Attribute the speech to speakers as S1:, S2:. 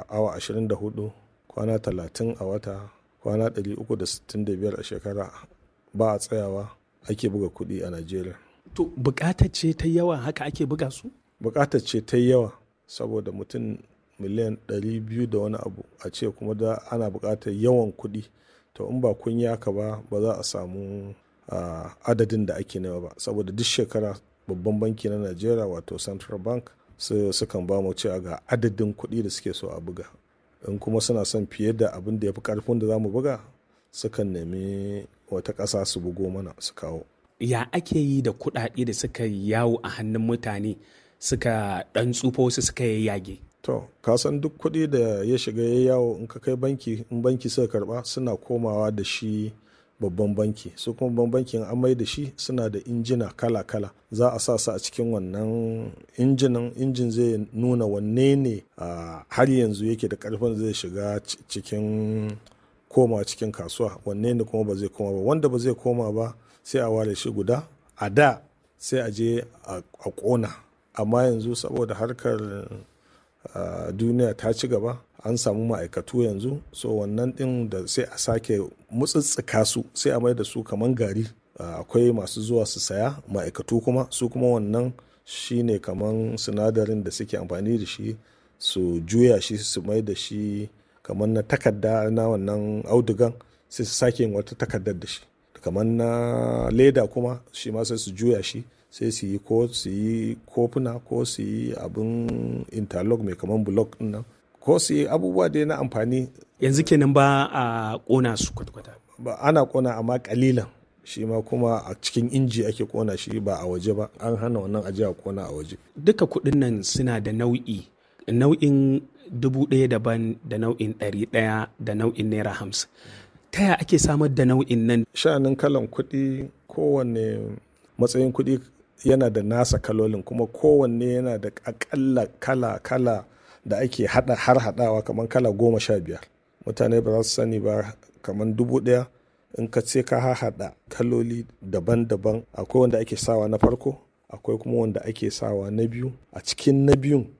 S1: awa 24, kwana 30 a wata, kwana 365 a shekara ba a tsayawa ake buga kuɗi a Najeriya.
S2: To buƙatar ce ta yawa haka ake buga su?
S1: Buƙatar ce ta yawa saboda mutum miliyan 200 da wani abu a ce kuma da ana buƙatar yawan kuɗi. To in ba kun yaka ba za a samu adadin da ake nema ba, saboda duk shekara babban banki na Najeriya wato Central Bank sukan ba mu cewa ga adadin kuɗi da suke so a buga. In kuma suna son fiye da abin da ya fi ƙarfin da za mu buga, sukan nemi wata ƙasa su bugo mana su kawo.
S2: Ya ake yi da kuɗaɗe da suka yawo a hannun mutane suka ɗan tsufa wasu suka yayyage?
S1: To, ka san duk kuɗi da ya shiga ya yawo in ka kai banki, in banki suka karɓa suna komawa da shi babban banki. Su kuma babban bankin an mai da shi suna da injina kala-kala. Za a sa su a cikin wannan injin zai nuna wanne ne har yanzu yake da ƙarfin zai shiga cikin kasuwa, wanne ne kuma ba zai koma ba. Wanda ba zai koma ba sai a ware shi guda. A da sai a je a ƙona, amma yanzu saboda harkar duniya ta ci gaba an samu ma'aikatu yanzu, so wannan ɗin da sai a sake mutsitsika su sai a mai da su kaman gari. Akwai masu zuwa su saya, ma'aikatu kuma su kuma wannan shine kaman sinadarin da suke amfani da shi su juya shi su mai da shi kaman na takarda na wannan audugan, sai su sake yin wata takardar da shi. Kaman na leda kuma shi ma sai su juya shi sai su yi kofuna ko su yi abin interlock mai kaman block din nan, ko su yi abubuwa dai na amfani.
S2: Yanzu kenan ba a ƙona su kwata-kwata?
S1: Ba, ana ƙona amma ƙalilan, shi ma kuma a cikin inji ake ƙona shi ba a waje ba. An hana wannan aje a ƙona a waje.
S2: Duka kuɗin nan suna da nau'in 1,000 daban da nau'in 100 da nau'in naira 50. Ta yaya ake samar da nau'in nan?
S1: Sha'anin kalan kuɗi, kowanne matsayin kuɗi yana da nasa kalolin, kuma kowanne yana da akalla kala da ake haɗawa kamar kala 15. Mutane ba za su sani ba, kamar 1,000 in ka ce ka haɗa kaloli daban-daban. Akwai wanda ake sawa na farko, akwai kuma wanda ake sawa na biyu. A cikin na biyun